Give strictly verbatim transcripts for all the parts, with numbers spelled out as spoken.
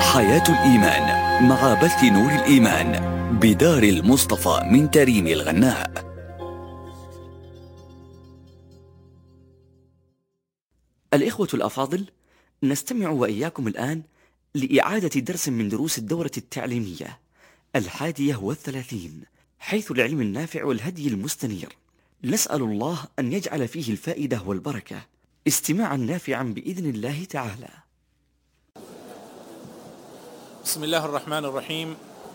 حياة الإيمان مع بث نور الإيمان بدار المصطفى من تريم الغناء. الإخوة الأفاضل، نستمع وإياكم الآن لإعادة درس من دروس الدورة التعليمية الحادية والثلاثين، حيث العلم النافع والهدي المستنير. نسأل الله أن يجعل فيه الفائدة والبركة، استماعا نافعا بإذن الله تعالى. بسم الله الرحمن الرحيم.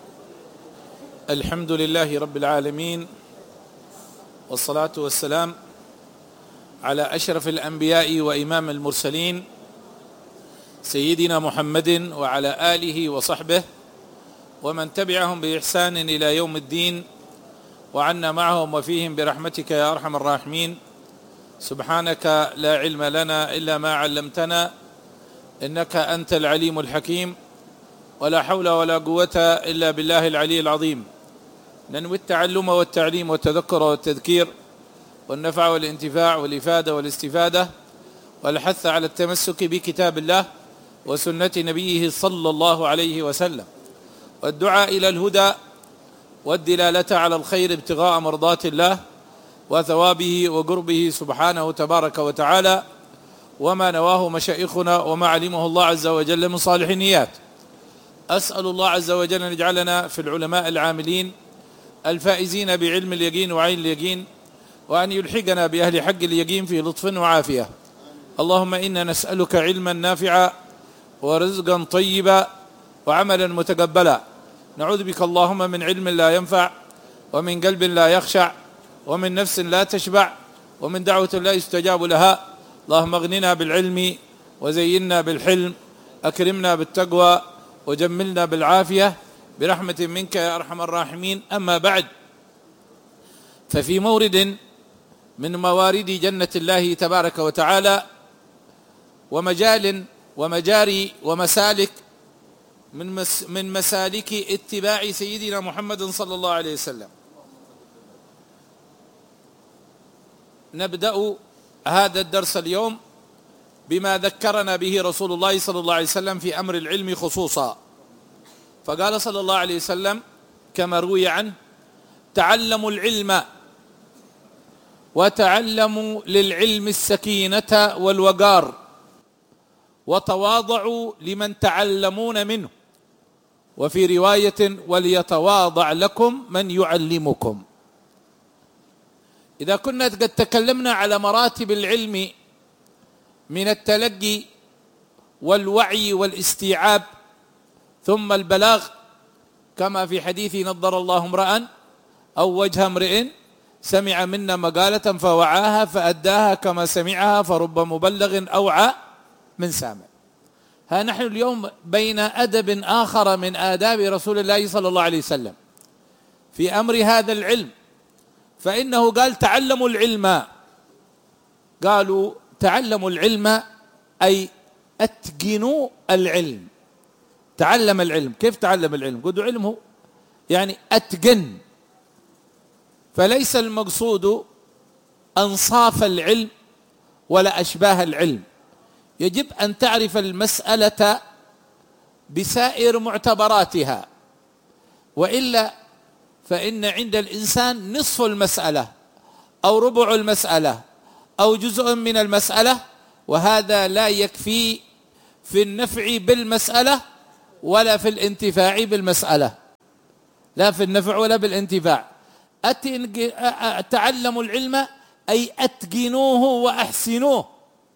الحمد لله رب العالمين، والصلاة والسلام على أشرف الأنبياء وإمام المرسلين سيدنا محمد وعلى آله وصحبه ومن تبعهم بإحسان إلى يوم الدين، وعنا معهم وفيهم برحمتك يا أرحم الراحمين. سبحانك لا علم لنا إلا ما علمتنا، إنك أنت العليم الحكيم، ولا حول ولا قوة إلا بالله العلي العظيم. ننوي التعلم والتعليم والتذكر والتذكير والنفع والانتفاع والإفادة والاستفادة والحث على التمسك بكتاب الله وسنة نبيه صلى الله عليه وسلم، والدعاء إلى الهدى والدلالة على الخير ابتغاء مرضات الله وثوابه وقربه سبحانه تبارك وتعالى، وما نواه مشايخنا وما علمه الله عز وجل من صالح النيات. أسأل الله عز وجل أن يجعلنا في العلماء العاملين الفائزين بعلم اليقين وعين اليقين، وأن يلحقنا بأهل حق اليقين في لطف وعافية. اللهم إنا نسألك علما نافعا ورزقا طيبا وعملا متقبلا. نعوذ بك اللهم من علم لا ينفع، ومن قلب لا يخشع، ومن نفس لا تشبع، ومن دعوة لا يستجاب لها. اللهم اغننا بالعلم وزينا بالحلم، أكرمنا بالتقوى وجملنا بالعافية برحمة منك يا أرحم الراحمين. أما بعد، ففي مورد من موارد جنة الله تبارك وتعالى، ومجال ومجاري ومسالك من مس من مسالك اتباع سيدنا محمد صلى الله عليه وسلم، نبدأ هذا الدرس اليوم بما ذكرنا به رسول الله صلى الله عليه وسلم في أمر العلم خصوصا. فقال صلى الله عليه وسلم كما روي عنه: تعلموا العلم وتعلموا للعلم السكينة والوقار، وتواضعوا لمن تعلمون منه، وفي رواية: وليتواضع لكم من يعلمكم. إذا كنا قد تكلمنا على مراتب العلم من التلقي والوعي والاستيعاب ثم البلاغ، كما في حديث نضر الله امرأ أو وجه امرئ سمع منا مقالة فوعاها فأداها كما سمعها فرب مبلغ أوعى من سامع. ها نحن اليوم بين أدب آخر من آداب رسول الله صلى الله عليه وسلم في أمر هذا العلم، فإنه قال: تعلموا العلم. قالوا: تعلموا العلم أي أتقنوا العلم. تعلم العلم، كيف تعلم العلم؟ قلوا علمه يعني أتقن. فليس المقصود أنصاف العلم ولا أشباه العلم، يجب أن تعرف المسألة بسائر معتبراتها، وإلا فإن عند الإنسان نصف المسألة أو ربع المسألة أو جزء من المسألة، وهذا لا يكفي في النفع بالمسألة ولا في الانتفاع بالمسألة، لا في النفع ولا بالانتفاع. تعلموا العلم أي أتقنوه وأحسنوه،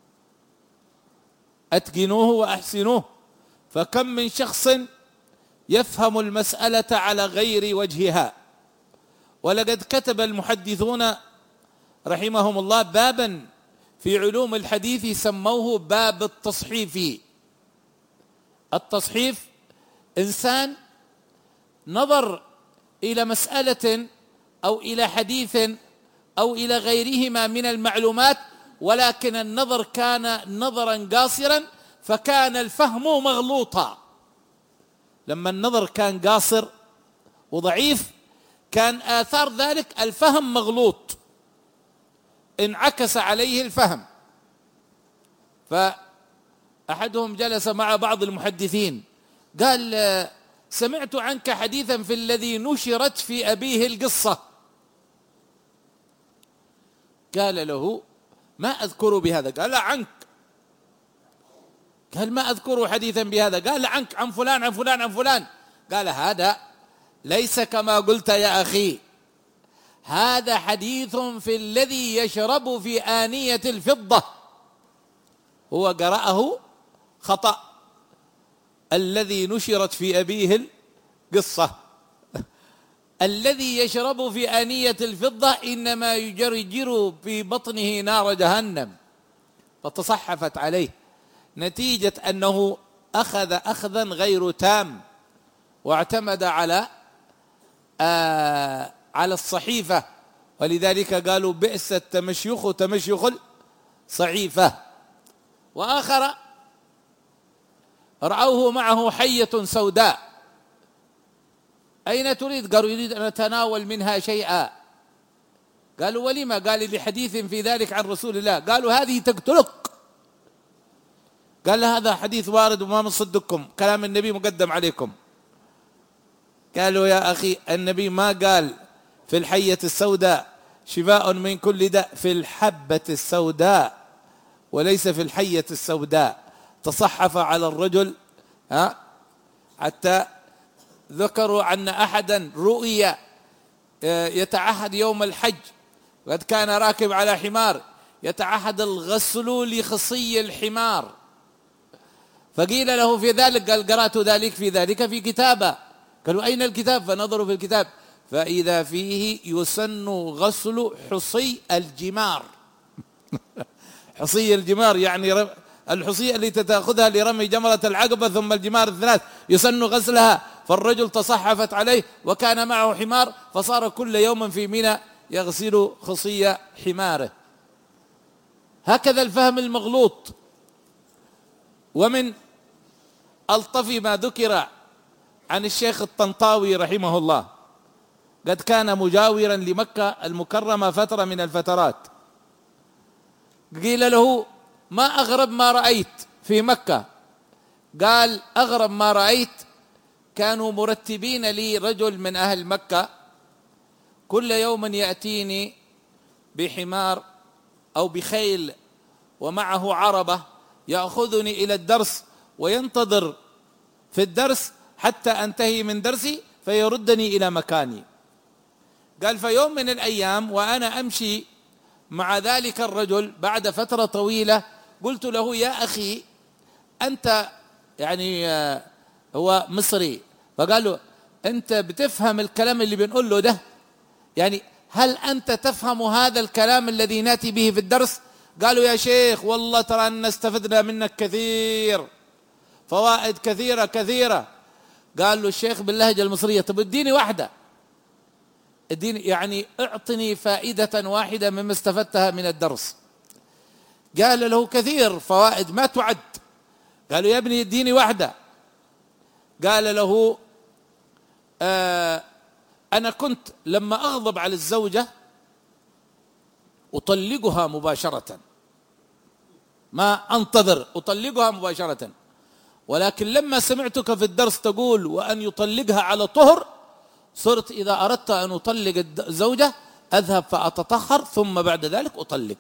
أتقنوه وأحسنوه. فكم من شخص يفهم المسألة على غير وجهها. ولقد كتب المحدثون رحمهم الله بابا في علوم الحديث سموه باب التصحيف. التصحيف إنسان نظر إلى مسألة أو إلى حديث أو إلى غيرهما من المعلومات، ولكن النظر كان نظرا قاصرا فكان الفهم مغلوطا. لما النظر كان قاصر وضعيف كان آثار ذلك الفهم مغلوط، انعكس عليه الفهم. فأحدهم جلس مع بعض المحدثين قال سمعت عنك حديثا في الذي نشرت في أبيه القصة. قال له ما أذكر بهذا. قال لا عنك. قال ما أذكر حديثا بهذا. قال عنك، عن فلان عن فلان عن فلان. قال هذا ليس كما قلت يا أخي، هذا حديث في الذي يشرب في آنية الفضة. هو قرأه خطأ، الذي نشرت في أبيه القصة. الذي يشرب في آنية الفضة إنما يجرجر في بطنه نار جهنم. فتصحفت عليه نتيجة أنه أخذ أخذا غير تام، واعتمد على آه على الصحيفة، ولذلك قالوا بئس التمشيخ تمشيخ الصحيفة. وآخر رأوه معه حية سوداء. أين تريد؟ قالوا يريد أن أتناول منها شيئا. قالوا ولما؟ قال لحديث في ذلك عن رسول الله. قالوا هذه تقتلك. قال هذا حديث وارد وما نصدقكم، كلام النبي مقدم عليكم. قالوا يا أخي النبي ما قال في الحية السوداء شفاء من كل داء، في الحبة السوداء وليس في الحية السوداء. تصحف على الرجل ها حتى ذكروا أن أحدا رؤيا يتعهد يوم الحج، وقد كان راكب على حمار يتعهد الغسل لخصي الحمار، فقيل له في ذلك قال قرأت ذلك في ذلك في كتابه. قالوا أين الكتاب؟ فنظروا في الكتاب فإذا فيه يسن غسل حصي الجمار. حصي الجمار يعني الحصية التي تأخذها لرمي جمرة العقبة، ثم الجمار الثلاث يسن غسلها. فالرجل تصحفت عليه وكان معه حمار، فصار كل يوم في منى يغسل خصي حماره. هكذا الفهم المغلوط. ومن ألطف ما ذكر عن الشيخ الطنطاوي رحمه الله، قد كان مجاورا لمكة المكرمة فترة من الفترات. قيل له ما أغرب ما رأيت في مكة؟ قال أغرب ما رأيت كانوا مرتبين لي رجل من أهل مكة كل يوم يأتيني بحمار أو بخيل ومعه عربة، يأخذني إلى الدرس وينتظر في الدرس حتى أنتهي من درسي فيردني إلى مكاني. قال في يوم من الأيام وأنا أمشي مع ذلك الرجل بعد فترة طويلة قلت له يا أخي أنت يعني هو مصري، فقال له أنت بتفهم الكلام اللي بنقول له ده؟ يعني هل أنت تفهم هذا الكلام الذي ناتي به في الدرس؟ قالوا يا شيخ والله ترى أن استفدنا منك كثير، فوائد كثيرة كثيرة. قال له الشيخ باللهجة المصرية طب اديني واحدة، اديني يعني اعطني فائدة واحدة مما استفدتها من الدرس. قال له كثير فوائد ما تعد. قالوا يا ابني اديني واحدة. قال له آه أنا كنت لما أغضب على الزوجة أطلقها مباشرة، ما أنتظر، أطلقها مباشرة، ولكن لما سمعتك في الدرس تقول وأن يطلقها على طهر، صرت إذا أردت أن أطلق الزوجة أذهب فأتطهر ثم بعد ذلك أطلق.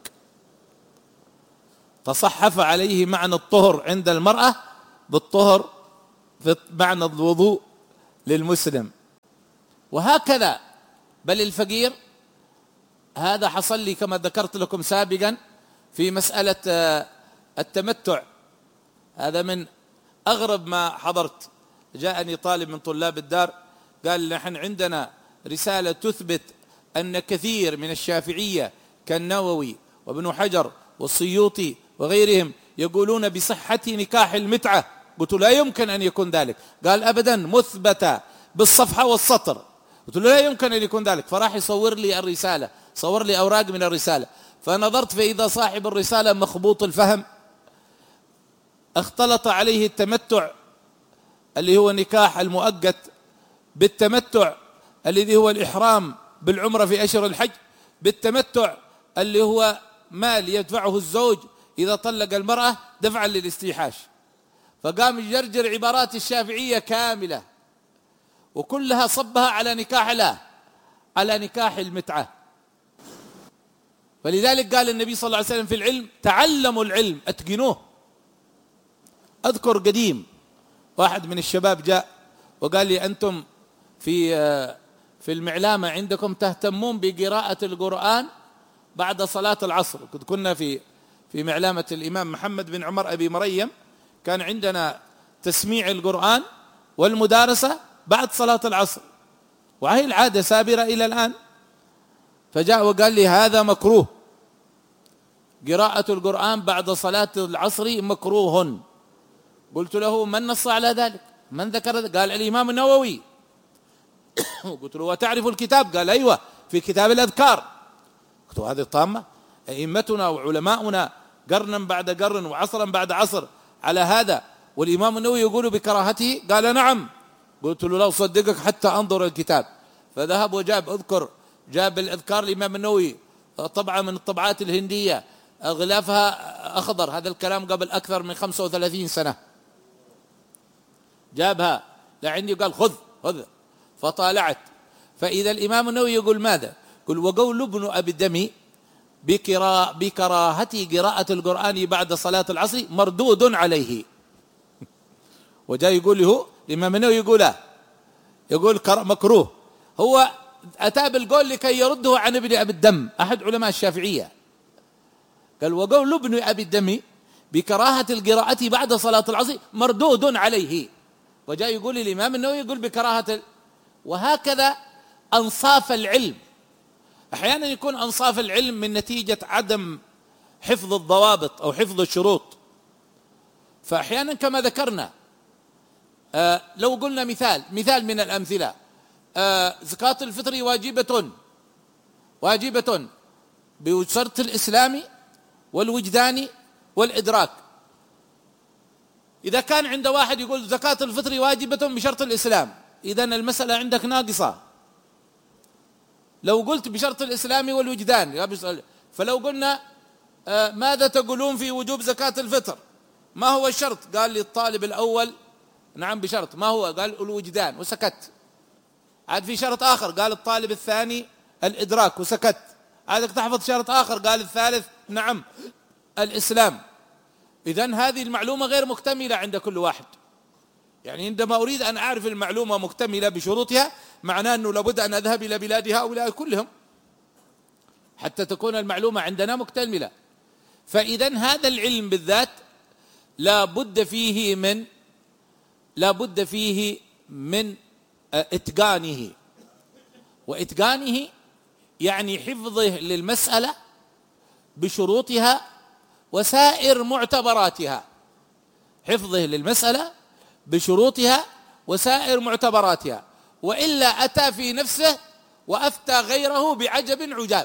تصحف عليه معنى الطهر عند المرأة بالطهر في معنى الوضوء للمسلم. وهكذا بل الفقير هذا حصل لي كما ذكرت لكم سابقا في مسألة التمتع. هذا من أغرب ما حضرت. جاءني طالب من طلاب الدار قال نحن عندنا رسالة تثبت أن كثير من الشافعية كالنووي وابن حجر والسيوطي وغيرهم يقولون بصحة نكاح المتعة. قلت لا يمكن أن يكون ذلك. قال أبدا مثبتة بالصفحة والسطر. قلت له لا يمكن أن يكون ذلك. فراح يصور لي الرسالة، صور لي أوراق من الرسالة، فنظرت فإذا صاحب الرسالة مخبوط الفهم، اختلط عليه التمتع اللي هو نكاح المؤقت بالتمتع الذي هو الإحرام بالعمرة في أشهر الحج، بالتمتع اللي هو مال يدفعه الزوج إذا طلق المرأة دفعا للاستيحاش. فقام يجرجر عبارات الشافعية كاملة وكلها صبها على نكاح لا على نكاح المتعة. فلذلك قال النبي صلى الله عليه وسلم في العلم: تعلموا العلم أتقنوه. أذكر قديم واحد من الشباب جاء وقال لي: أنتم في في المعلامة عندكم تهتمون بقراءة القرآن بعد صلاة العصر. كنا في في معلامة الإمام محمد بن عمر أبي مريم، كان عندنا تسميع القرآن والمدارسة بعد صلاة العصر، وهي العادة سابرة إلى الآن. فجاء وقال لي: هذا مكروه، قراءة القرآن بعد صلاة العصر مكروه. قلت له: من نص على ذلك؟ من ذكر ذلك؟ قال: الإمام النووي. قلت له: وتعرف الكتاب؟ قال: أيوة، في كتاب الأذكار. قلت له: هذه طامة؟ أئمتنا وعلماؤنا قرنا بعد قرن وعصرا بعد عصر على هذا، والإمام النووي يقول بكراهته؟ قال: نعم. قلت له: لا أصدقك حتى أنظر الكتاب. فذهب وجاب، أذكر جاب الأذكار الإمام النووي طبعا من الطبعات الهندية، غلافها أخضر، هذا الكلام قبل أكثر من خمسة وثلاثين سنة، جابها لعندي قال: خذ خذ. فطالعت، فإذا الإمام النووي يقول ماذا؟ يقول: وقول ابن أبي الدمي بكراهة قراءة القرآن بعد صلاة العصر مردود عليه. وجاء يقول له الإمام النووي يقول لا، يقول مكروه. هو أتى بالقول لكي يرده عن ابن أبي الدم أحد علماء الشافعية، قال: وقول ابن أبي الدم بكراهة القراءة بعد صلاة العصر مردود عليه. وجاء يقول الإمام النووي يقول بكراهة ال... وهكذا أنصاف العلم. أحيانا يكون أنصاف العلم من نتيجة عدم حفظ الضوابط أو حفظ الشروط. فأحيانا كما ذكرنا، آه لو قلنا مثال مثال من الأمثلة، آه زكاة الفطر واجبة واجبة بشرط الإسلام والوجدان والإدراك. إذا كان عند واحد يقول زكاة الفطر واجبة بشرط الإسلام، إذن المسألة عندك ناقصة. لو قلت بشرط الإسلام والوجدان، فلو قلنا آه ماذا تقولون في وجوب زكاة الفطر؟ ما هو الشرط؟ قال لي الطالب الأول نعم بشرط. ما هو؟ قال الوجدان وسكت. عاد في شرط آخر، قال الطالب الثاني الإدراك وسكت. عادك تحفظ شرط آخر، قال الثالث نعم الإسلام. إذن هذه المعلومة غير مكتملة عند كل واحد. يعني عندما أريد أن أعرف المعلومة مكتملة بشروطها، معناه أنه لابد أن أذهب إلى بلاد هؤلاء كلهم حتى تكون المعلومة عندنا مكتملة. فإذن هذا العلم بالذات لا بد فيه من لا بد فيه من إتقانه، وإتقانه يعني حفظه للمسألة بشروطها وسائر معتبراتها، حفظه للمسألة بشروطها وسائر معتبراتها، وإلا أتى في نفسه وأفتى غيره بعجب عجاب.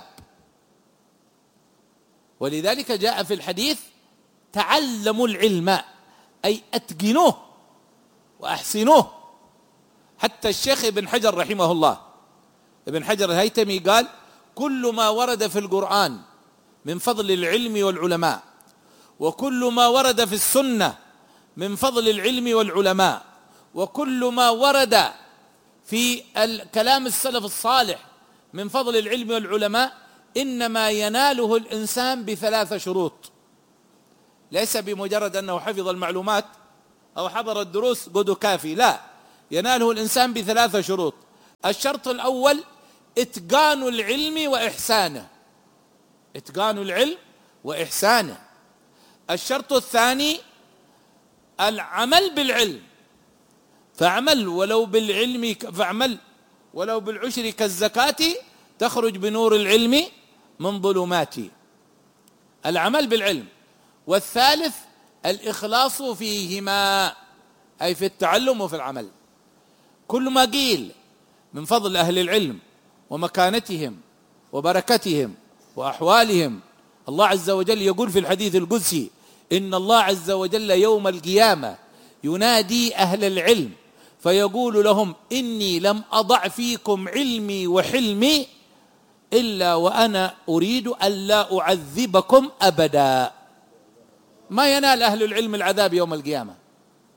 ولذلك جاء في الحديث: تعلموا العلم، أي أتقنوه وأحسنوه. حتى الشيخ ابن حجر رحمه الله، ابن حجر الهيتمي قال: كل ما ورد في القرآن من فضل العلم والعلماء، وكل ما ورد في السنة من فضل العلم والعلماء، وكل ما ورد في كلام السلف الصالح من فضل العلم والعلماء، إنما يناله الإنسان بثلاث شروط. ليس بمجرد أنه حفظ المعلومات أو حضر الدروس قد كافي، لا، يناله الإنسان بثلاث شروط. الشرط الأول إتقان العلم وإحسانه، إتقان العلم وإحسانه. الشرط الثاني العمل بالعلم، فاعمل ولو بالعلم فاعمل ولو بالعشر كالزكاة تخرج بنور العلم من ظلمات. العمل بالعلم. والثالث الإخلاص فيهما، أي في التعلم وفي العمل. كل ما قيل من فضل أهل العلم ومكانتهم وبركتهم وأحوالهم، الله عز وجل يقول في الحديث القدسي: إن الله عز وجل يوم القيامة ينادي أهل العلم فيقول لهم: إني لم أضع فيكم علمي وحلمي إلا وأنا أريد أن لا أعذبكم أبدا. ما ينال أهل العلم العذاب يوم القيامة،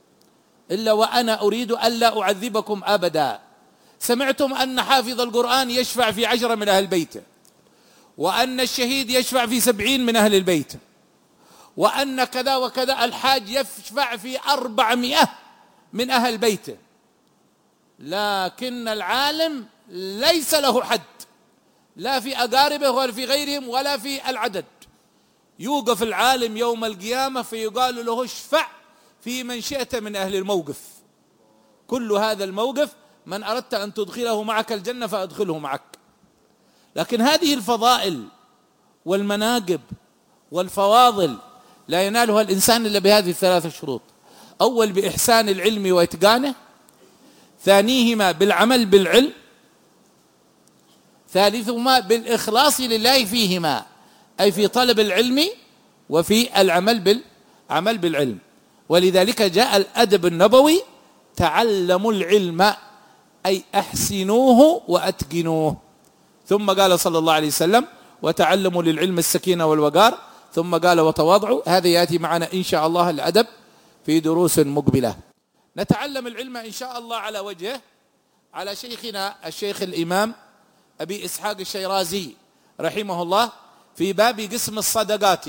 إلا وأنا أريد ألا أعذبكم أبدا. سمعتم أن حافظ القرآن يشفع في عشرة من أهل بيته، وأن الشهيد يشفع في سبعين من أهل البيت، وأن كذا وكذا، الحاج يشفع في أربعمائة من أهل بيته. لكن العالم ليس له حد، لا في أقاربه ولا في غيرهم ولا في العدد. يوقف العالم يوم القيامة فيقال له اشفع في من شئت من أهل الموقف. كل هذا الموقف من أردت أن تدخله معك الجنة فأدخله معك. لكن هذه الفضائل والمناقب والفواضل لا ينالها الإنسان إلا بهذه الثلاث شروط: أول بإحسان العلم وإتقانه، ثانيهما بالعمل بالعلم، ثالثهما بالإخلاص لله فيهما، أي في طلب العلم وفي العمل بالعمل بالعلم. ولذلك جاء الأدب النبوي: تعلموا العلم أي أحسنوه وأتقنوه. ثم قال صلى الله عليه وسلم: وتعلموا للعلم السكينة والوقار. ثم قال: وتواضعوا. هذا يأتي معنا إن شاء الله الأدب في دروس مقبلة. نتعلم العلم إن شاء الله على وجهه، على شيخنا الشيخ الإمام أبي إسحاق الشيرازي رحمه الله، في باب قسم الصدقات.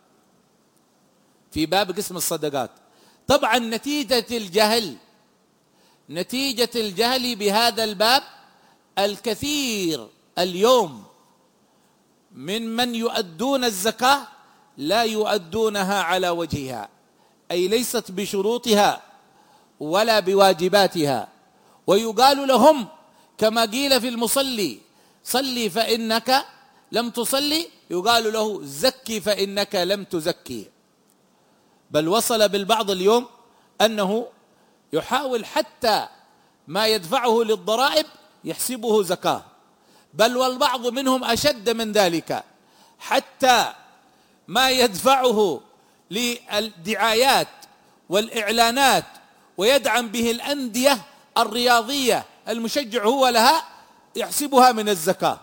في باب قسم الصدقات. طبعا نتيجة الجهل نتيجة الجهل بهذا الباب الكثير اليوم من من يؤدون الزكاة لا يؤدونها على وجهها، أي ليست بشروطها ولا بواجباتها. ويقال لهم كما قيل في المصلي: صلي فإنك لم تصلي، يقال له: زكي فإنك لم تزكي. بل وصل بالبعض اليوم أنه يحاول حتى ما يدفعه للضرائب يحسبه زكاة، بل والبعض منهم أشد من ذلك، حتى ما يدفعه للدعايات والإعلانات ويدعم به الأندية الرياضية المشجع هو لها يحسبها من الزكاة.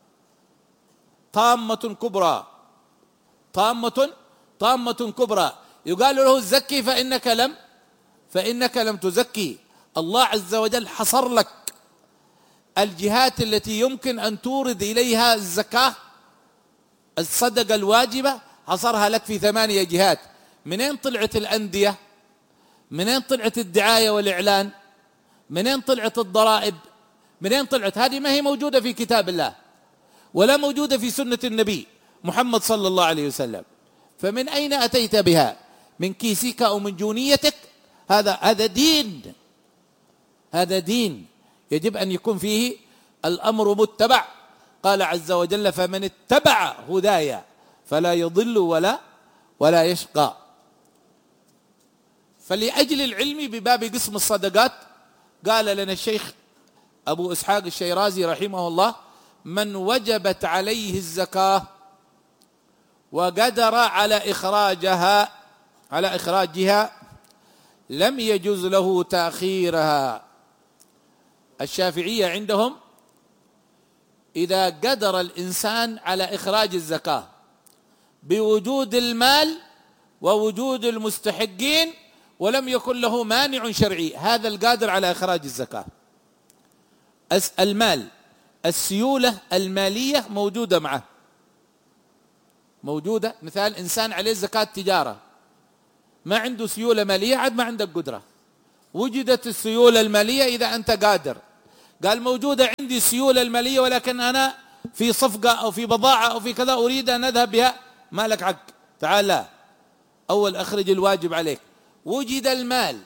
طامة كبرى طامة طامة كبرى. يقال له: زكي فإنك لم فإنك لم تزكي. الله عز وجل حصر لك الجهات التي يمكن أن تورد إليها الزكاة، الصدقة الواجبة، حصرها لك في ثمانية جهات. منين طلعت الأندية؟ منين طلعت الدعاية والإعلان؟ منين طلعت الضرائب؟ منين طلعت؟ هذه ما هي موجودة في كتاب الله ولا موجودة في سنة النبي محمد صلى الله عليه وسلم. فمن أين أتيت بها؟ من كيسك أو من جونيتك؟ هذا هذا دين هذا دين يجب أن يكون فيه الأمر متبع. قال عز وجل: فمن اتبع هدايا فلا يضل ولا ولا يشقى. فلأجل العلم بباب قسم الصدقات قال لنا الشيخ أبو إسحاق الشيرازي رحمه الله: من وجبت عليه الزكاة وقدر على إخراجها على إخراجها لم يجوز له تأخيرها. الشافعية عندهم إذا قدر الإنسان على إخراج الزكاة بوجود المال ووجود المستحقين ولم يكن له مانع شرعي، هذا القادر على إخراج الزكاة. المال، السيولة المالية موجودة معه، موجودة. مثال إنسان عليه زكاة تجارة، ما عنده سيولة مالية، عاد ما عندك قدرة. وجدت السيولة المالية إذا أنت قادر. قال: موجودة عندي السيولة المالية ولكن أنا في صفقة أو في بضاعة أو في كذا أريد أن أذهب بها، ما لك حق، تعال لا، أول أخرج الواجب عليك. وجد المال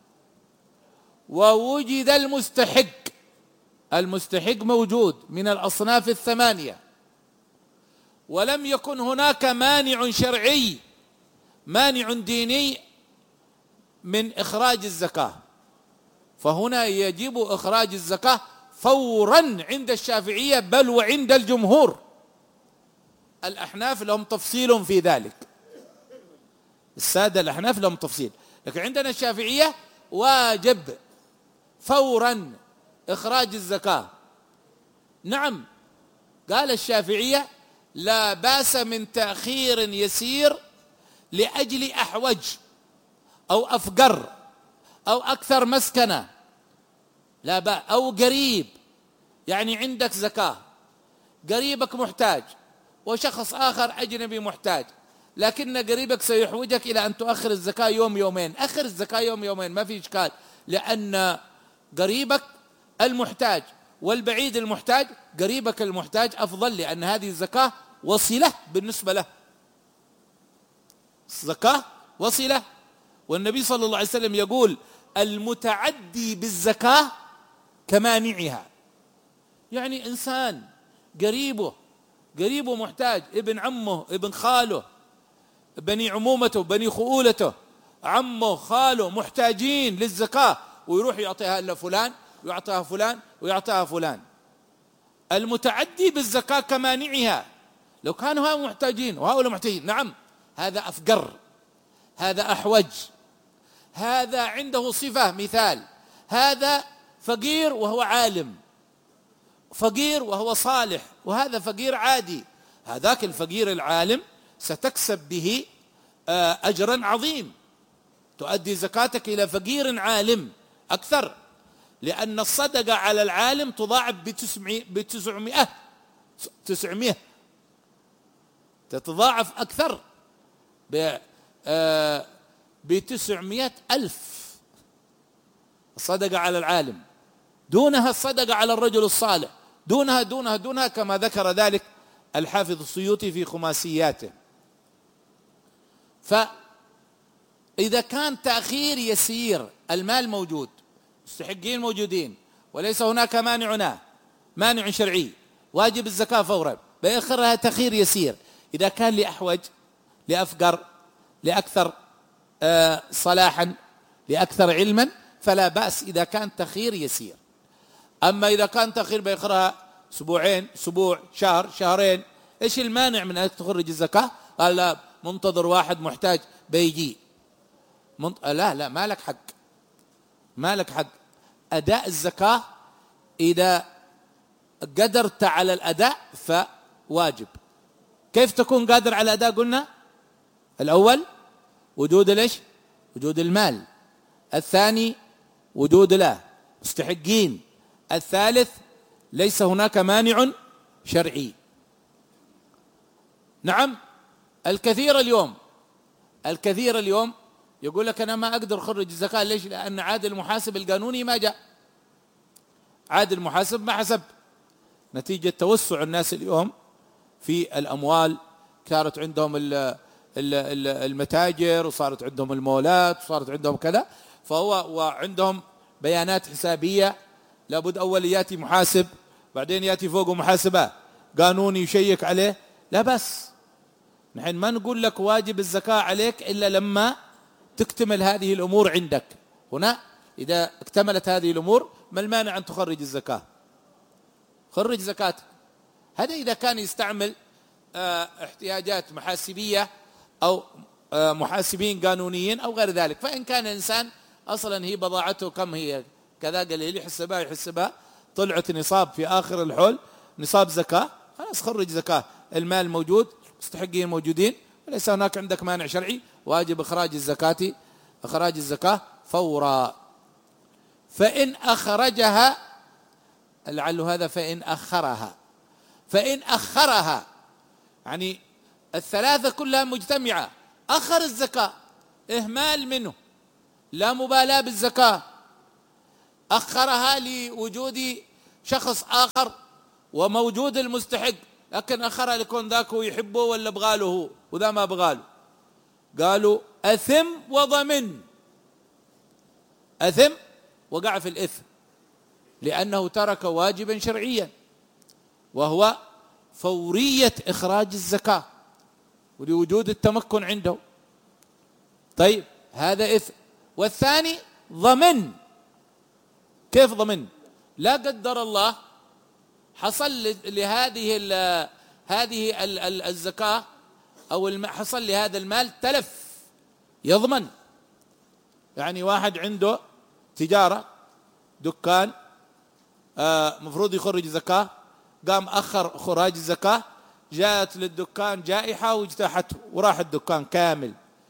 ووجد المستحق، المستحق موجود من الأصناف الثمانية، ولم يكن هناك مانع شرعي، مانع ديني من إخراج الزكاة، فهنا يجب إخراج الزكاة فورا عند الشافعية، بل وعند الجمهور. الأحناف لهم تفصيل في ذلك، السادة الأحناف لهم تفصيل، لكن عندنا الشافعية واجب فورا إخراج الزكاة. نعم، قال الشافعية: لا باس من تأخير يسير لأجل أحوج أو أفقر أو أكثر مسكنة لا بأس، أو قريب، يعني عندك زكاة، قريبك محتاج وشخص آخر أجنبي محتاج، لكن قريبك سيحوجك إلى أن تؤخر الزكاة يوم يومين، أخر الزكاة يوم يومين ما في إشكال، لأن قريبك المحتاج والبعيد المحتاج، قريبك المحتاج أفضل، لأن هذه الزكاة وصلة بالنسبة له، الزكاة وصلة. والنبي صلى الله عليه وسلم يقول المتعدي بالزكاة كمانعها، يعني إنسان قريبه قريبه محتاج، ابن عمه ابن خاله بني عمومته بني خؤولته عمه خاله محتاجين للزكاة، ويروح يعطيها لفلان ويعطيها فلان ويعطيها فلان. المتعدي بالزكاة كمانعها، لو كانوا هؤلاء محتاجين وهؤلاء محتاجين، نعم هذا أفقر، هذا أحوج، هذا عنده صفة، مثال هذا فقير وهو عالم، فقير وهو صالح، وهذا فقير عادي، هذاك الفقير العالم ستكسب به أجرا عظيم، تؤدي زكاتك إلى فقير عالم أكثر، لأن الصدقة على العالم تضاعف بتسعمائة تسعمائة تتضاعف أكثر بتسعمائة ألف الصدقة على العالم، دونها الصدقة على الرجل الصالح، دونها دونها دونها كما ذكر ذلك الحافظ السيوطي في خماسياته. فإذا كان تأخير يسير، المال موجود، مستحقين موجودين، وليس هناك مانعنا مانع شرعي، واجب الزكاة فورا، بيأخرها تأخير يسير، إذا كان لأحوج لأفقر لأكثر صلاحا لأكثر علما فلا بأس إذا كان تأخير يسير. أما إذا كان تأخير بيأخرها أسبوعين، أسبوع، شهر، شهرين، إيش المانع من أن تخرج الزكاة؟ قال لا، منتظر واحد محتاج بيجي منت... لا لا ما لك حق، ما لك حق. أداء الزكاة إذا قدرت على الأداء فواجب. كيف تكون قادر على الأداء؟ قلنا الأول وجود ليش؟ وجود المال، الثاني وجود له مستحقين، الثالث ليس هناك مانع شرعي. نعم الكثير اليوم الكثير اليوم يقول لك أنا ما أقدر أخرج الزكاة، ليش؟ لأن عاد المحاسب القانوني ما جاء، عاد المحاسب ما حسب، نتيجة توسع الناس اليوم في الأموال، صارت عندهم المتاجر، وصارت عندهم المولات، وصارت عندهم كذا، فهو وعندهم بيانات حسابية، لابد أول يأتي محاسب، بعدين يأتي فوقه محاسبة قانوني يشيك عليه. لا بس نحن ما نقول لك واجب الزكاة عليك إلا لما تكتمل هذه الأمور عندك. هنا إذا اكتملت هذه الأمور ما المانع أن تخرج الزكاة؟ خرج زكاتك. هذا إذا كان يستعمل اه احتياجات محاسبية أو اه محاسبين قانونيين أو غير ذلك. فإن كان إنسان أصلا هي بضاعته كم هي كذا، قال لي يحسبها يحسبها طلعت نصاب في آخر الحول نصاب زكاة، خلاص خرج زكاة، المال موجود، مستحقين موجودين، وليس هناك عندك مانع شرعي، واجب إخراج الزكاة إخراج الزكاة فورا. فإن أخرجها، لعل هذا فإن أخرها، فإن أخرها يعني الثلاثة كلها مجتمعة، أخر الزكاة، إهمال منه، لا مبالاة بالزكاة، أخرها لوجود شخص آخر وموجود المستحق، لكن أخرها لكون ذاك هو يحبه ولا بغاله هو وذا ما بغاله، قالوا أثم وضمن، أثم وقع في الإثم لأنه ترك واجبا شرعيا وهو فورية إخراج الزكاة ولوجود التمكن عنده. طيب هذا إثم. والثاني ضمن. كيف ضمن؟ لا قدر الله حصل لهذه ال هذه ال الزكاة أو حصل لهذا المال تلف، يضمن. يعني واحد عنده تجارة دكان آه مفروض يخرج زكاة، قام أخر خراج الزكاة، جاءت للدكان جائحة واجتاحته وراح الدكان كامل،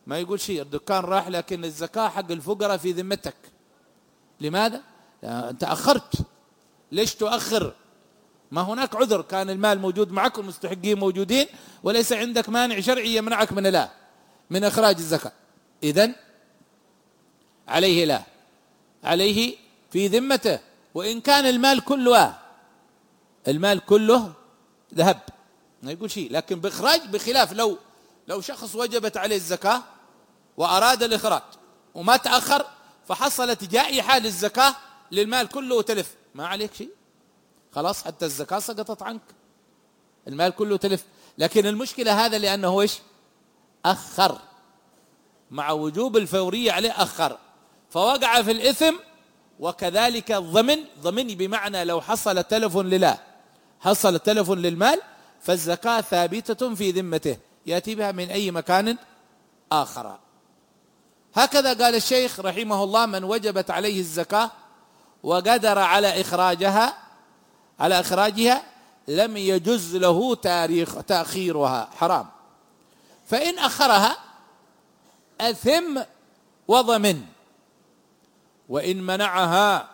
ما يقول شيء، الدكان راح لكن الزكاة حق الفقراء في ذمتك. لماذا؟ أنت أخرت. ليش تؤخر؟ ما هناك عذر، كان المال موجود معك والمستحقين موجودين وليس عندك مانع شرعي يمنعك من لا من إخراج الزكاة، إذن عليه لا، عليه في ذمته. وإن كان المال كله المال كله ذهب ما يقول شيء، لكن بإخراج، بخلاف لو لو شخص وجبت عليه الزكاة وأراد الإخراج وما تأخر فحصلت جائحة للزكاة للمال كله وتلف، ما عليك شيء، خلاص حتى الزكاة سقطت عنك، المال كله تلف. لكن المشكلة هذا لأنه إيش؟ أخر، مع وجوب الفورية عليه أخر فوقع في الإثم. وكذلك الضمن، ضمن بمعنى لو حصل تلف لله، حصل تلف للمال فالزكاة ثابتة في ذمته يأتي بها من أي مكان آخر. هكذا قال الشيخ رحمه الله: من وجبت عليه الزكاة وقدر على إخراجها على إخراجها لم يجز له تاريخ تأخيرها، حرام. فإن أخرها أثم وضمن. وإن منعها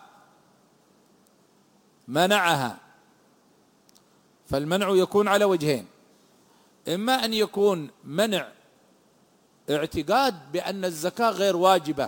منعها فالمنع يكون على وجهين: إما أن يكون منع اعتقاد بأن الزكاة غير واجبة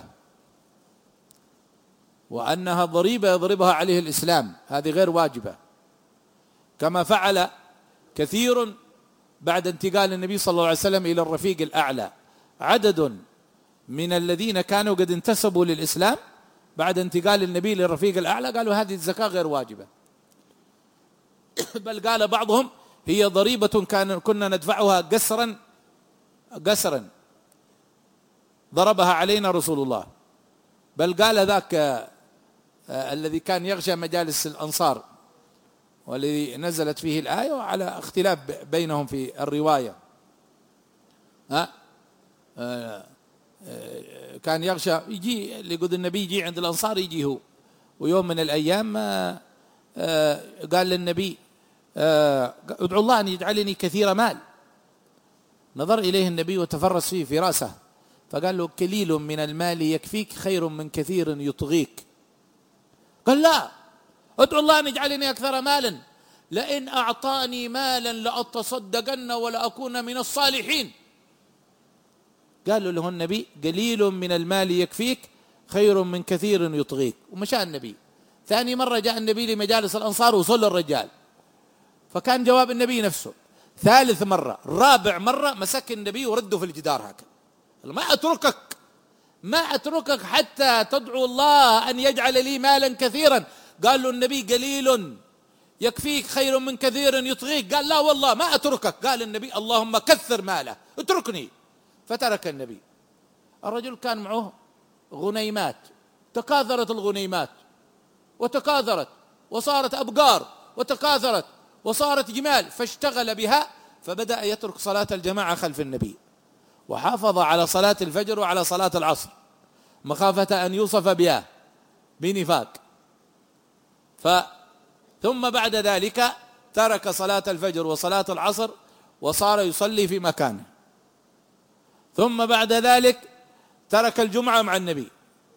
وأنها ضريبة يضربها عليه الإسلام، هذه غير واجبة، كما فعل كثير بعد انتقال النبي صلى الله عليه وسلم إلى الرفيق الأعلى. عدد من الذين كانوا قد انتسبوا للإسلام بعد انتقال النبي للرفيق الأعلى قالوا هذه الزكاة غير واجبة، بل قال بعضهم هي ضريبة كان كنا ندفعها قسرا قسرا ضربها علينا رسول الله. بل قال ذاك الذي كان يغشى مجالس الأنصار والذي نزلت فيه الآية على اختلاف بينهم في الرواية، ها كان يغشى يجي اللي يقول النبي يجي عند الأنصار يجي هو. ويوم من الأيام قال للنبي: ادعو الله أن يجعلني كثير مال. نظر إليه النبي وتفرس فيه في رأسه فقال له: قليل من المال يكفيك خير من كثير يطغيك. قال: لا، ادعو الله أن يجعلني أكثر مالا، لئن أعطاني مالا لأتصدقن ولأكون من الصالحين. قال له النبي: قليل من المال يكفيك خير من كثير يطغيك، ومشى النبي. ثاني مرة جاء النبي لمجالس الأنصار وصل الرجال فكان جواب النبي نفسه. ثالث مرة، رابع مرة مسك النبي ورده في الجدار هكذا: ما أتركك ما أتركك حتى تدعو الله أن يجعل لي مالا كثيرا. قال له النبي: قليل يكفيك خير من كثير يطغيك. قال: لا والله ما أتركك. قال النبي: اللهم كثر ماله اتركني. فترك النبي. الرجل كان معه غنيمات، تكاثرت الغنيمات وتكاثرت وصارت أبقار وتكاثرت وصارت جمال، فاشتغل بها فبدأ يترك صلاة الجماعة خلف النبي وحافظ على صلاة الفجر وعلى صلاة العصر مخافة أن يوصف بها بنفاق. ثم بعد ذلك ترك صلاة الفجر وصلاة العصر وصار يصلي في مكانه. ثم بعد ذلك ترك الجمعة مع النبي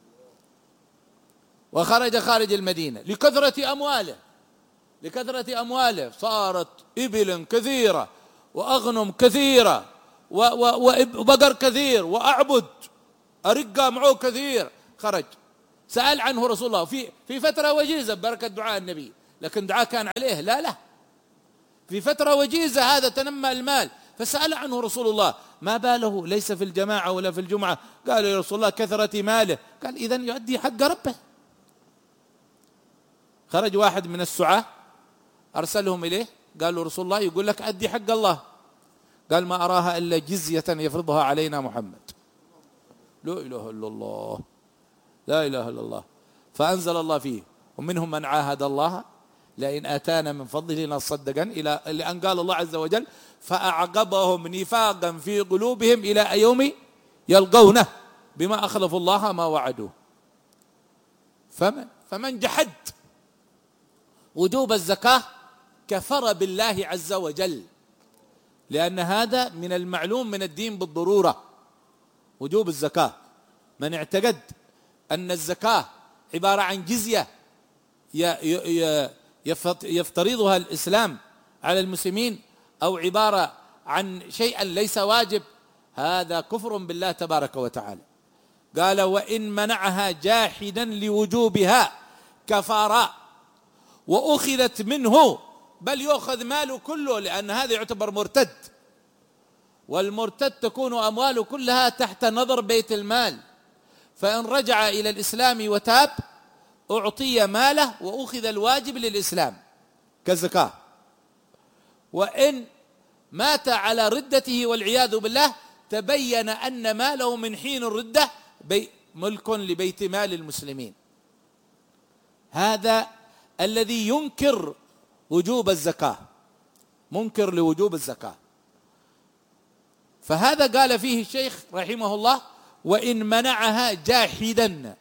وخرج خارج المدينة لكثرة أمواله لكثرة أمواله صارت إبل كثيرة وأغنم كثيرة وبقر كثير وأعبد أرقى معه كثير. خرج سأل عنه رسول الله في في فترة وجيزة بركة دعاء النبي، لكن دعاء كان عليه لا لا في فترة وجيزة هذا تنمى المال، فسأل عنه رسول الله: ما باله ليس في الجماعة ولا في الجمعة؟ قال: يا رسول الله كثرة ماله. قال: إذن يؤدي حق ربه. خرج واحد من السعاة أرسلهم إليه قالوا: رسول الله يقول لك أدي حق الله. قال: ما أراها إلا جزية يفرضها علينا محمد. لا إله إلا الله لا إله إلا الله. فأنزل الله فيه: ومنهم من عاهد الله لئن آتانا من فضله لنصدقن، إلى أن قال الله عز وجل: فأعقبهم نفاقا في قلوبهم إلى يوم يلقونه بما أخلفوا الله ما وعدوه. فمن فمن جحد وجوب الزكاة كفر بالله عز وجل، لأن هذا من المعلوم من الدين بالضرورة، وجوب الزكاة. من اعتقد أن الزكاة عبارة عن جزية يفترضها الإسلام على المسلمين أو عبارة عن شيء ليس واجب، هذا كفر بالله تبارك وتعالى. قال وإن منعها جاحدا لوجوبها كفر وأخذت منه، بل يأخذ ماله كله، لأن هذا يعتبر مرتد، والمرتد تكون أمواله كلها تحت نظر بيت المال، فإن رجع إلى الإسلام وتاب أعطي ماله وأخذ الواجب للإسلام كالزكاة. وإن مات على ردته والعياذ بالله تبين أن ماله من حين الردة ملك لبيت مال المسلمين. هذا الذي ينكر وجوب الزكاة، منكر لوجوب الزكاة. فهذا قال فيه الشيخ رحمه الله وإن منعها جاحدا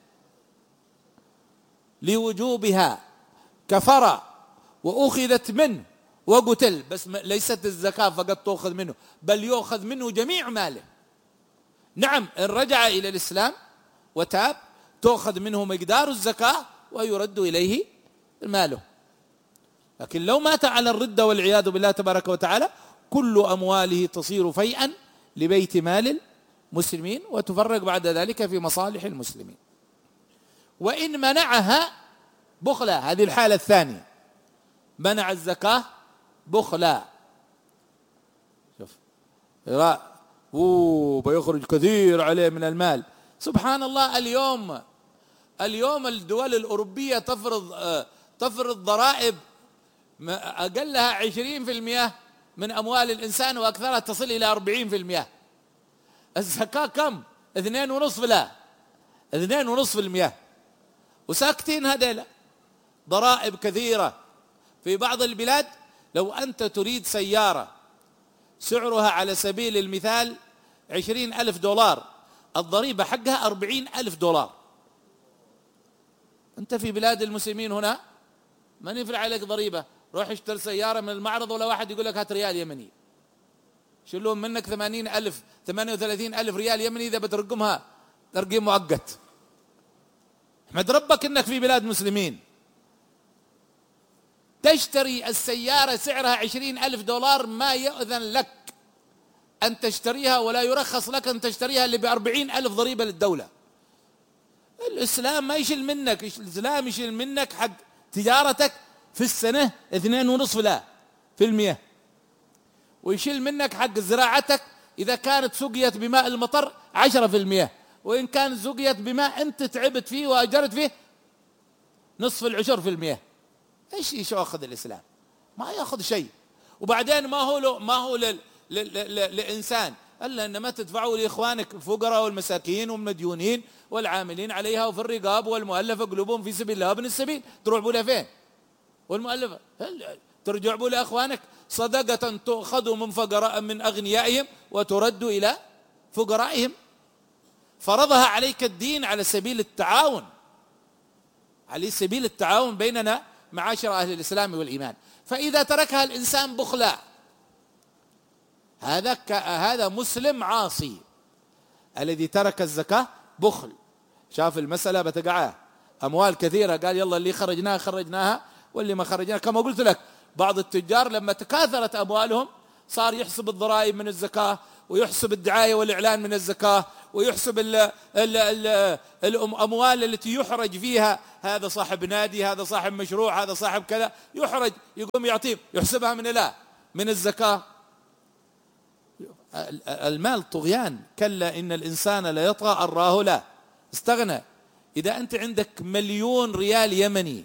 لوجوبها كفر وأخذت منه وقتل. بس ليست الزكاة فقط تأخذ منه، بل يأخذ منه جميع ماله. نعم إن رجع إلى الإسلام وتاب تأخذ منه مقدار الزكاة ويرد إليه ماله. لكن لو مات على الردة والعياذ بالله تبارك وتعالى كل أمواله تصير فيئا لبيت مال المسلمين وتفرق بعد ذلك في مصالح المسلمين. وإن منعها بخلا، هذه الحالة الثانية، منع الزكاة بخلا. شوف اوه بيخرج كثير عليه من المال. سبحان الله، اليوم اليوم الدول الأوروبية تفرض تفرض ضرائب أقلها عشرين في المئة من أموال الإنسان وأكثرها تصل إلى أربعين في المئة. الزكاة كم؟ اثنين ونصف لا اثنين ونصف المئة، وساكتين هذيلا. ضرائب كثيرة في بعض البلاد. لو أنت تريد سيارة سعرها على سبيل المثال عشرين ألف دولار، الضريبة حقها أربعين ألف دولار. أنت في بلاد المسلمين هنا ما يفرع عليك ضريبة، روح اشتري سيارة من المعرض ولا واحد يقول لك هات ريال يمني، شلون منك ثمانين ألف ثمانية وثلاثين ألف ريال يمني إذا بترقمها ترقيم مؤقت. احمد ربك انك في بلاد مسلمين. تشتري السيارة سعرها عشرين ألف دولار ما يؤذن لك أن تشتريها ولا يرخص لك أن تشتريها اللي بأربعين ألف ضريبة للدولة. الإسلام ما يشيل منك، الإسلام يشيل منك حق تجارتك في السنة اثنين ونصف لا في المية، ويشيل منك حق زراعتك إذا كانت سقيت بماء المطر عشرة في المية، وإن كانت سقيت بماء أنت تعبت فيه وأجرت فيه نصف العشر في المية. ايش ايش ياخذ الاسلام؟ ما ياخذ شيء. وبعدين ما هو ما هو للانسان الا انما تدفعوا لاخوانك الفقراء والمساكين والمديونين والعاملين عليها وفي الرقاب والمؤلفه قلوبهم في سبيل الله وابن السبيل. تروح بولا فين؟ والمؤلفه ترجع بولا اخوانك صدقه تؤخذ من فقراء من اغنيائهم وترد الى فقرائهم. فرضها عليك الدين على سبيل التعاون، على سبيل التعاون بيننا معاشر أهل الإسلام والإيمان. فإذا تركها الإنسان بخلا هذا هذا مسلم عاصي. الذي ترك الزكاة بخل، شاف المسألة بتقعه أموال كثيرة قال يلا اللي خرجناها خرجناها واللي ما خرجناها. كما قلت لك بعض التجار لما تكاثرت أموالهم صار يحسب الضرائب من الزكاة ويحسب الدعاية والإعلان من الزكاة ويحسب ال ال ال الأموال التي يحرج فيها. هذا صاحب نادي، هذا صاحب مشروع، هذا صاحب كذا، يحرج يقوم يعطيه يحسبها من لا من الزكاة. المال طغيان. كلا إن الإنسان لا يطغى أن رآه لا استغنى. إذا أنت عندك مليون ريال يمني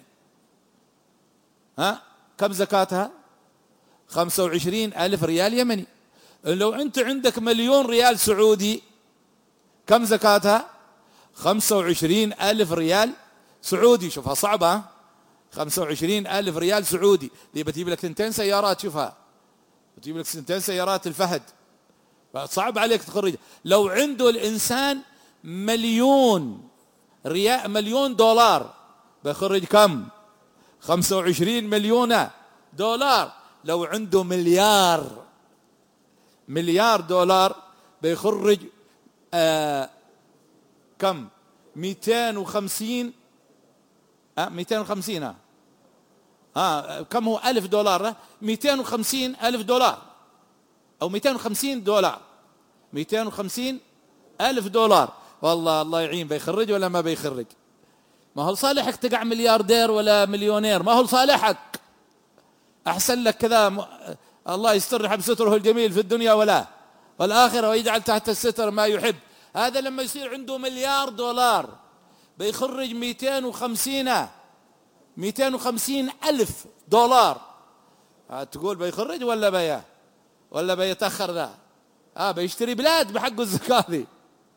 ها كم زكاتها؟ خمسة وعشرين ألف ريال يمني. لو أنت عندك مليون ريال سعودي كم زكاتها؟ خمسة وعشرين ألف ريال سعودي. شوفها صعبة، خمسة وعشرين ألف ريال سعودي دي بتجيب لك ثنتين سيارات. شوفها بتجيب لك ثنتين سيارات الفهد، صعب عليك تخرج. لو عنده الإنسان مليون ريال مليون دولار بيخرج كم؟ خمسة وعشرين مليون دولار. لو عنده مليار مليار دولار بيخرج آه كم مئتين وخمسين آه مئتين وخمسين آه. آه كم هو ألف دولار؟ مئتين وخمسين ألف دولار أو مئتين وخمسين دولار، مئتين وخمسين ألف دولار. والله الله يعين، بيخرج ولا ما بيخرج؟ ما هو صالحك تقع ملياردير ولا مليونير، ما هو صالحك. أحسن لك كذا م... الله يستر بستره الجميل في الدنيا ولا والآخرة، ويجعل تحت الستر ما يحب. هذا لما يصير عنده مليار دولار بيخرج مئتين وخمسين مئتين وخمسين ألف دولار. تقول بيخرج ولا بيا ولا بيتأخر؟ لا آه بيشتري بلاد بحق الزكاة دي.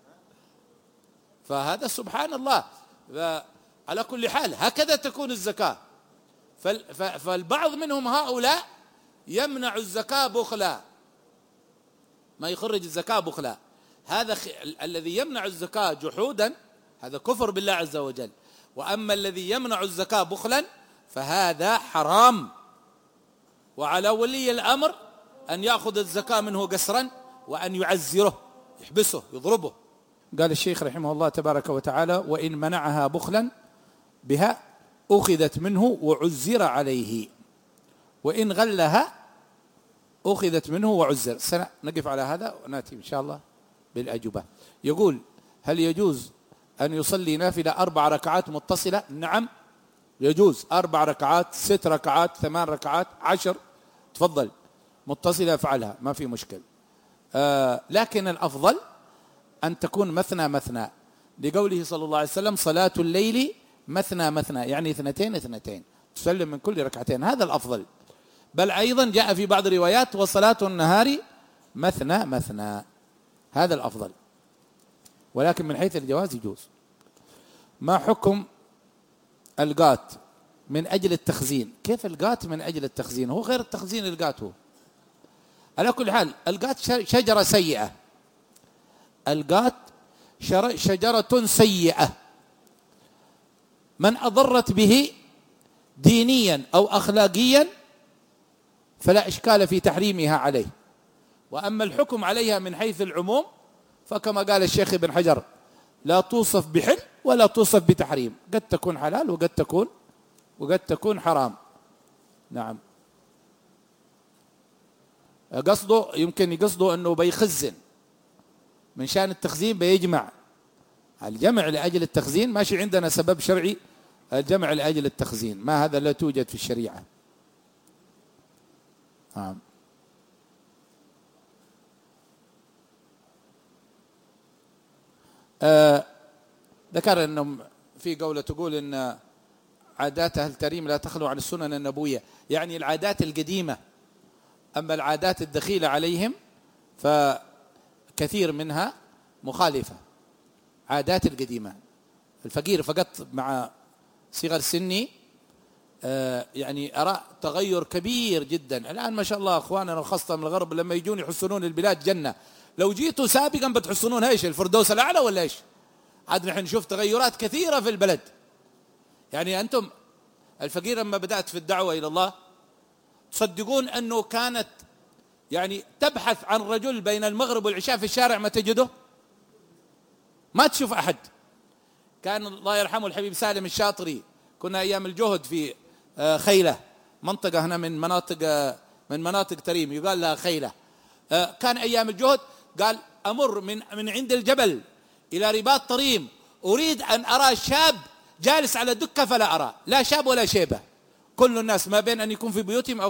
فهذا سبحان الله. على كل حال هكذا تكون الزكاة. فالبعض منهم هؤلاء يمنع الزكاة بخلا، ما يخرج الزكاة بخلا. هذا خ... الذي يمنع الزكاة جحودا هذا كفر بالله عز وجل. وأما الذي يمنع الزكاة بخلا فهذا حرام، وعلى ولي الأمر أن يأخذ الزكاة منه قسرا وأن يعزره، يحبسه، يضربه. قال الشيخ رحمه الله تبارك وتعالى: وإن منعها بخلا بها أخذت منه وعزر عليه، وإن غلها أخذت منه وعزر. سنقف على هذا ونأتي إن شاء الله بالأجوبة. يقول: هل يجوز أن يصلي نافلة أربع ركعات متصلة؟ نعم يجوز، أربع ركعات، ست ركعات، ثمان ركعات، عشر، تفضل متصلة افعلها ما في مشكل. آه لكن الأفضل أن تكون مثنى مثنى، لقوله صلى الله عليه وسلم: صلاة الليل مثنى مثنى، يعني اثنتين اثنتين، تسلم من كل ركعتين، هذا الأفضل. بل أيضا جاء في بعض الروايات: وصلاة النهار مثنى مثنى، هذا الأفضل. ولكن من حيث الجواز يجوز. ما حكم القات من أجل التخزين؟ كيف القات من أجل التخزين؟ هو غير التخزين القات. هو على كل حال القات شجرة سيئة، القات شجرة سيئة، من أضرت به دينيا أو أخلاقيا فلا إشكال في تحريمها عليه. وأما الحكم عليها من حيث العموم فكما قال الشيخ ابن حجر: لا توصف بحل ولا توصف بتحريم، قد تكون حلال وقد تكون وقد تكون حرام. نعم. قصده يمكن يقصده أنه بيخزن، من شان التخزين بيجمع، الجمع لأجل التخزين ماشي عندنا سبب شرعي، الجمع لأجل التخزين ما هذا لا توجد في الشريعة. نعم. آه ذكر أنهم في قولة تقول أن عادات أهل التريم لا تخلو عن السنن النبوية، يعني العادات القديمة. أما العادات الدخيلة عليهم فكثير منها مخالفة. عادات القديمة، الفقير فقط مع صغر سني آه يعني أرى تغير كبير جدا. الآن ما شاء الله أخواننا الخاصة من الغرب لما يجون يحسنون البلاد جنة، لو جيتوا سابقا بتحسنون ايش؟ الفردوس الأعلى ولا ايش؟ عاد نحن نشوف تغيرات كثيرة في البلد. يعني أنتم الفقير لما بدأت في الدعوة إلى الله تصدقون أنه كانت يعني تبحث عن رجل بين المغرب والعشاء في الشارع ما تجده، ما تشوف أحد. كان الله يرحمه الحبيب سالم الشاطري، كنا أيام الجهد في خيلة، منطقة هنا من مناطق من مناطق تريم يقال لها خيلة. كان أيام الجهد قال: أمر من من عند الجبل إلى رباط طريم، أريد أن أرى شاب جالس على دكة فلا أرى، لا شاب ولا شيبة، كل الناس ما بين أن يكون في بيوتهم أو